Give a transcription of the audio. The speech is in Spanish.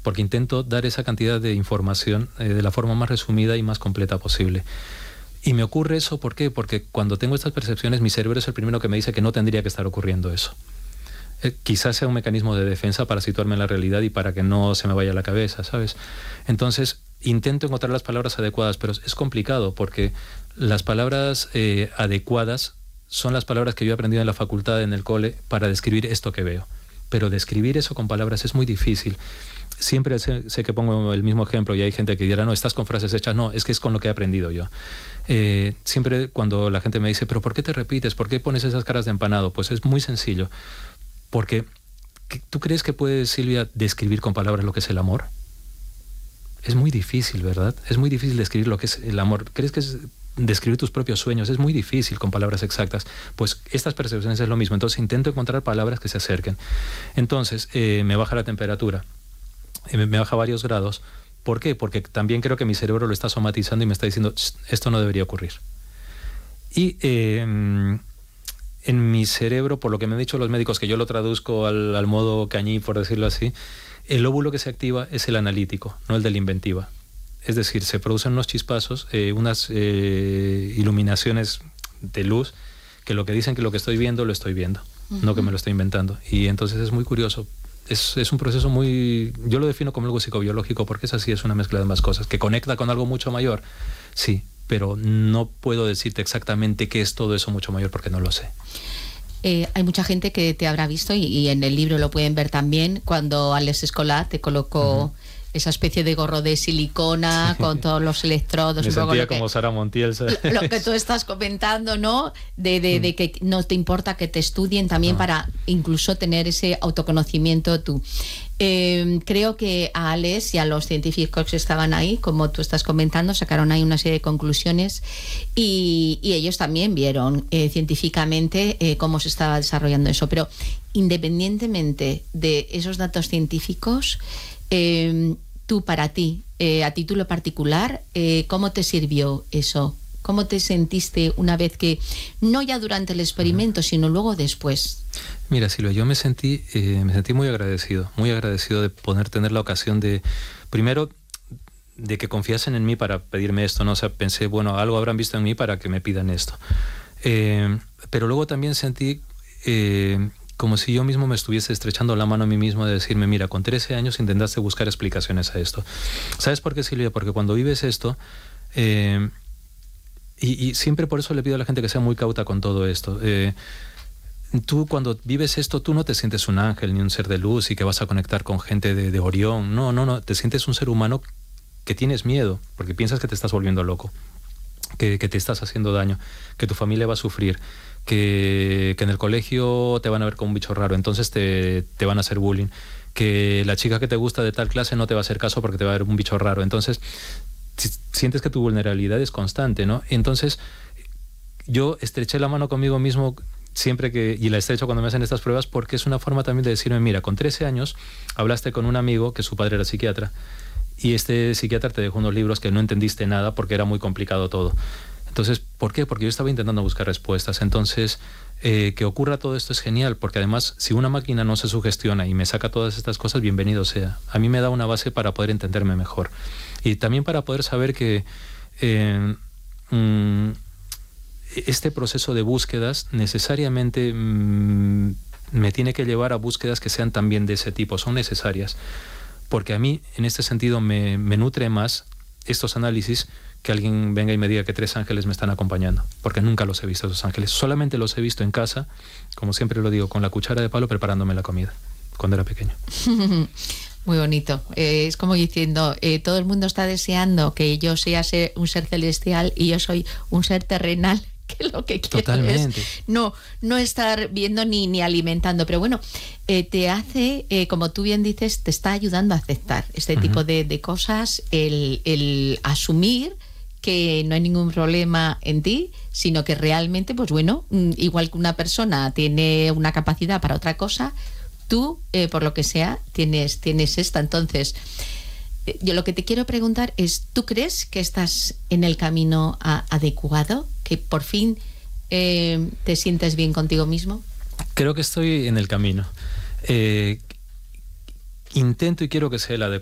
porque intento dar esa cantidad de información de la forma más resumida y más completa posible. Y me ocurre eso, ¿por qué? Porque cuando tengo estas percepciones, mi cerebro es el primero que me dice que no tendría que estar ocurriendo eso. Quizás sea un mecanismo de defensa para situarme en la realidad y para que no se me vaya la cabeza, ¿sabes? Entonces, intento encontrar las palabras adecuadas, pero es complicado porque las palabras adecuadas son las palabras que yo he aprendido en la facultad, en el cole, para describir esto que veo. Pero describir eso con palabras es muy difícil. Siempre sé que pongo el mismo ejemplo y hay gente que dirá, no, estás con frases hechas. No, es que es con lo que he aprendido yo. Siempre cuando la gente me dice, pero ¿por qué te repites? ¿Por qué pones esas caras de empanado? Pues es muy sencillo. Porque, ¿tú crees que puede, Silvia, describir con palabras lo que es el amor? Es muy difícil, ¿verdad? Es muy difícil describir lo que es el amor. ¿Crees que es describir tus propios sueños? Es muy difícil con palabras exactas. Pues estas percepciones es lo mismo. Entonces intento encontrar palabras que se acerquen. Entonces me baja la temperatura, me baja varios grados. ¿Por qué? Porque también creo que mi cerebro lo está somatizando y me está diciendo, esto no debería ocurrir. Y en mi cerebro, por lo que me han dicho los médicos, que yo lo traduzco al modo cañí, por decirlo así, el lóbulo que se activa es el analítico, no el de la inventiva. Es decir, se producen unos chispazos, unas iluminaciones de luz, que lo que dicen que lo que estoy viendo, lo estoy viendo, no que me lo estoy inventando. Y entonces es muy curioso. Es un proceso muy... Yo lo defino como algo psicobiológico, porque es así, es una mezcla de ambas cosas. ¿Que conecta con algo mucho mayor? Sí, pero no puedo decirte exactamente qué es todo eso mucho mayor, porque no lo sé. Hay mucha gente que te habrá visto, y en el libro lo pueden ver también, cuando Alex Escolar te colocó esa especie de gorro de silicona con todos los electrodos. Me sentía como Sara Montiel. Lo que tú estás comentando, ¿no? De que no te importa que te estudien también para incluso tener ese autoconocimiento tú. Creo que a Alex y a los científicos que estaban ahí, como tú estás comentando, sacaron ahí una serie de conclusiones y ellos también vieron científicamente cómo se estaba desarrollando eso. Pero independientemente de esos datos científicos, tú, para ti, a título particular, ¿cómo te sirvió eso? ¿Cómo te sentiste una vez que, no ya durante el experimento, sino luego después? Mira, Silvia, yo me sentí muy agradecido de poder tener la ocasión de, primero, de que confiasen en mí para pedirme esto, ¿no? O sea, pensé, bueno, algo habrán visto en mí para que me pidan esto. Pero luego también sentí como si yo mismo me estuviese estrechando la mano a mí mismo de decirme, mira, con 13 años intentaste buscar explicaciones a esto. ¿Sabes por qué, Silvia? Porque cuando vives esto... Y siempre por eso le pido a la gente que sea muy cauta con todo esto. Tú cuando vives esto, tú no te sientes un ángel ni un ser de luz y que vas a conectar con gente de Orión. No. Te sientes un ser humano que tienes miedo porque piensas que te estás volviendo loco, que te estás haciendo daño, que tu familia va a sufrir, que en el colegio te van a ver como un bicho raro, entonces te van a hacer bullying, que la chica que te gusta de tal clase no te va a hacer caso porque te va a ver un bicho raro. Entonces... sientes que tu vulnerabilidad es constante, ¿no? Entonces yo estreché la mano conmigo mismo siempre y la estrecho cuando me hacen estas pruebas, porque es una forma también de decirme, mira, con 13 años hablaste con un amigo que su padre era psiquiatra y este psiquiatra te dejó unos libros que no entendiste nada porque era muy complicado todo. Entonces, ¿por qué? Porque yo estaba intentando buscar respuestas. Entonces, que ocurra todo esto es genial, porque además, si una máquina no se sugestiona y me saca todas estas cosas, bienvenido sea. A mí me da una base para poder entenderme mejor. Y también para poder saber que este proceso de búsquedas necesariamente me tiene que llevar a búsquedas que sean también de ese tipo, son necesarias. Porque a mí, en este sentido, me nutre más estos análisis que alguien venga y me diga que 3 ángeles me están acompañando, porque nunca los he visto esos ángeles, solamente los he visto en casa, como siempre lo digo, con la cuchara de palo preparándome la comida, cuando era pequeño. Muy bonito, es como diciendo, todo el mundo está deseando que yo sea un ser celestial y yo soy un ser terrenal, que lo que quiero Totalmente. es no estar viendo ni alimentando, pero bueno, te hace, como tú bien dices, te está ayudando a aceptar este tipo de cosas, el asumir que no hay ningún problema en ti, sino que realmente, pues bueno, igual que una persona tiene una capacidad para otra cosa, tú, por lo que sea, tienes esta. Entonces, yo lo que te quiero preguntar es, ¿tú crees que estás en el camino adecuado? ¿Que por fin te sientes bien contigo mismo? Creo que estoy en el camino. Intento y quiero que sea el adecuado.